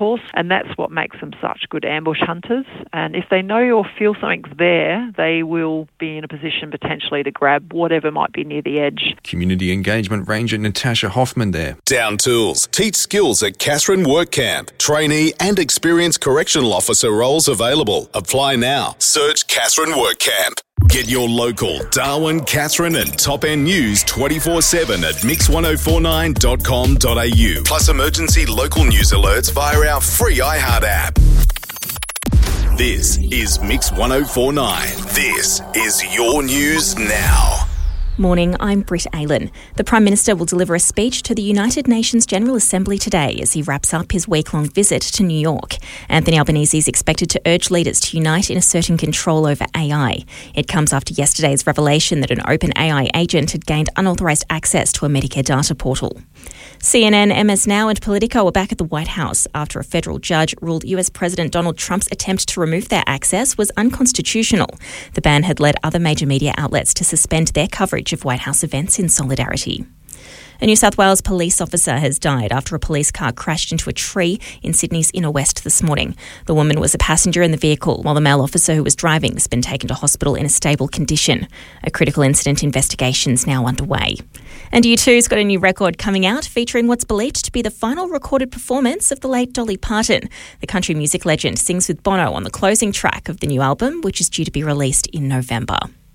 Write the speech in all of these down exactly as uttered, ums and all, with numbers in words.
horse, and that's what makes them such good ambush hunters. And if they know or feel something's there, they will be in a position potentially to grab whatever might be near the edge. Community Engagement Ranger Natasha Hoffman there. Down Tools. Teach skills at Katherine Work Camp. Trainee and experienced correctional officer roles available. Apply now. Search Katherine Work Camp. Get your local Darwin, Katherine and Top End news twenty-four seven at mix ten forty-nine dot com dot a u. Plus emergency local news alerts via our free iHeart app. This is Mix ten forty-nine. This is your news now. Morning, I'm Britt Aylan. The Prime Minister will deliver a speech to the United Nations General Assembly today as he wraps up his week-long visit to New York. Anthony Albanese is expected to urge leaders to unite in asserting control over A I. It comes after yesterday's revelation that an open A I agent had gained unauthorised access to a Medicare data portal. C N N, M S Now and Politico are back at the White House after a federal judge ruled U S President Donald Trump's attempt to remove their access was unconstitutional. The ban had led other major media outlets to suspend their coverage of White House events in solidarity. A New South Wales police officer has died after a police car crashed into a tree in Sydney's inner west this morning. The woman was a passenger in the vehicle, while the male officer who was driving has been taken to hospital in a stable condition. A critical incident investigation is now underway. And U two's got a new record coming out featuring what's believed to be the final recorded performance of the late Dolly Parton. The country music legend sings with Bono on the closing track of the new album, which is due to be released in November.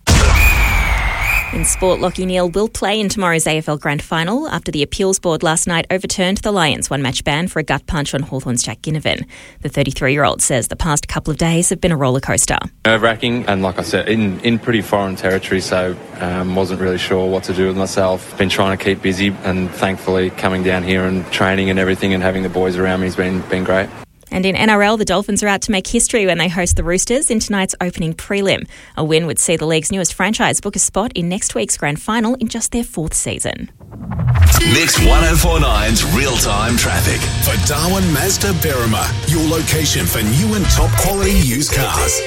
In sport, Lachie Neale will play in tomorrow's A F L Grand Final after the appeals board last night overturned the Lions' one-match ban for a gut punch on Hawthorn's Jack Ginnivan. The thirty-three-year-old says the past couple of days have been a rollercoaster. Nerve-wracking, and like I said, in, in pretty foreign territory, so um, wasn't really sure what to do with myself. Been trying to keep busy, and thankfully coming down here and training and everything and having the boys around me has been, been great. And in N R L, the Dolphins are out to make history when they host the Roosters in tonight's opening prelim. A win would see the league's newest franchise book a spot in next week's grand final in just their fourth season. Mix ten forty-nine's real-time traffic. For Darwin Mazda Berrima, your location for new and top-quality used cars.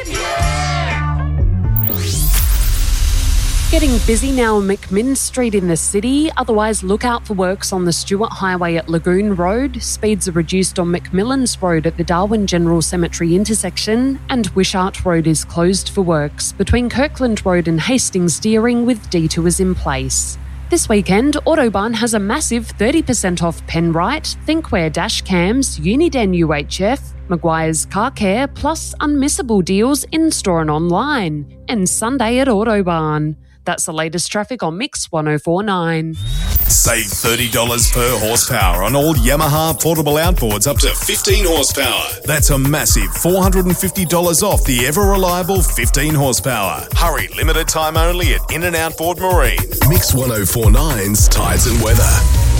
Getting busy now on McMinn Street in the city. Otherwise, look out for works on the Stewart Highway at Lagoon Road. Speeds are reduced on McMillans Road at the Darwin General Cemetery intersection. And Wishart Road is closed for works between Kirkland Road and Hastings Deering with detours in place. This weekend, Autobarn has a massive thirty percent off Penrite, Thinkware dash cams, Uniden U H F, Maguire's Car Care, plus unmissable deals in-store and online. And Sunday at Autobarn. That's the latest traffic on Mix ten forty-nine. Save thirty dollars per horsepower on all Yamaha portable outboards up to fifteen horsepower. That's a massive four hundred fifty dollars off the ever-reliable fifteen horsepower. Hurry, limited time only at In and Outboard Marine. Mix ten forty-nine's Tides and Weather.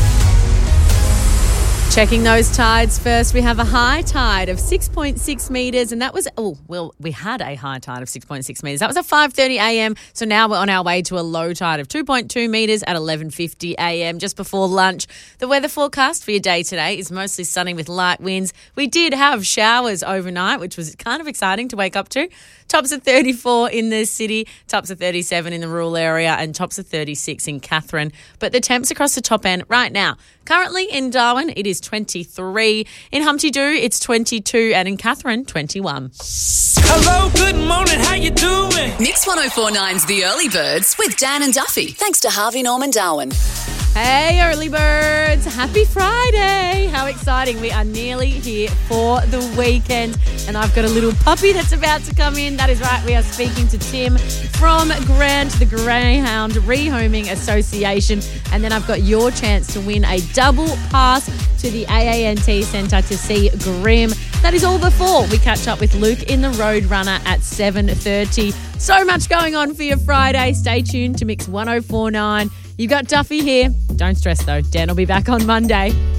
Checking those tides first, we have a high tide of six point six metres, and that was, oh, well, we had a high tide of six point six metres. That was at five thirty a m, so now we're on our way to a low tide of two point two metres at eleven fifty a m, just before lunch. The weather forecast for your day today is mostly sunny with light winds. We did have showers overnight, which was kind of exciting to wake up to. Tops of thirty-four in the city, tops of thirty-seven in the rural area, and tops of thirty-six in Katherine. But the temps across the top end right now, currently in Darwin, it is twenty-three. In Humpty Doo, it's twenty-two, and in Katherine, twenty-one. Hello, good morning, how you doing? Mix ten forty-nine's The Early Birds with Dan and Duffy, thanks to Harvey Norman Darwin. Hey, early birds. Happy Friday. How exciting. We are nearly here for the weekend, and I've got a little puppy that's about to come in. That is right. We are speaking to Tim from Grant, the Greyhound Rehoming Association, and then I've got your chance to win a double pass to the A A N T Centre to see Grimm. That is all before we catch up with Luke in the Roadrunner at seven thirty. So much going on for your Friday. Stay tuned to Mix ten forty-nine. You got Duffy here. Don't stress though. Dan will be back on Monday.